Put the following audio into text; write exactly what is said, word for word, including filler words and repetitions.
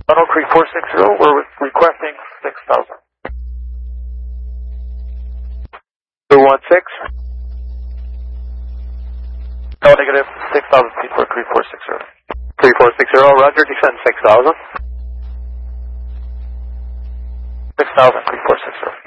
Tunnel Creek four six zero, we're requesting six thousand. two one six. No, negative, six thousand feet for Creek four six zero. three four six zero, roger, descend six thousand. six thousand, Creek four six zero.